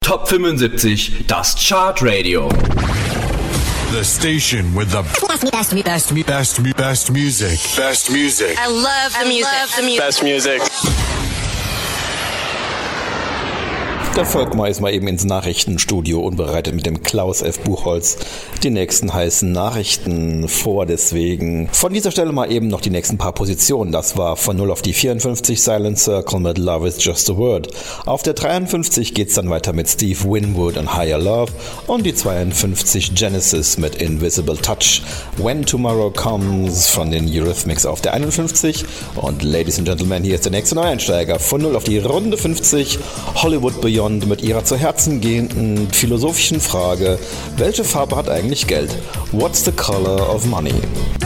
Top 75, das Chart Radio. The station with the best music. Best music. I love the music. Best music. Der Volkmar ist mal eben ins Nachrichtenstudio und bereitet mit dem Klaus F. Buchholz die nächsten heißen Nachrichten vor. Deswegen von dieser Stelle mal eben noch die nächsten paar Positionen. Das war von 0 auf die 54 Silent Circle mit Love is Just a Word. Auf der 53 geht's dann weiter mit Steve Winwood und Higher Love und die 52 Genesis mit Invisible Touch. When Tomorrow Comes von den Eurythmics auf der 51 und Ladies and Gentlemen, hier ist der nächste Neueinsteiger von 0 auf die Runde 50, Hollywood Beyond mit ihrer zu Herzen gehenden philosophischen Frage: Welche Farbe hat eigentlich Geld? What's the color of money?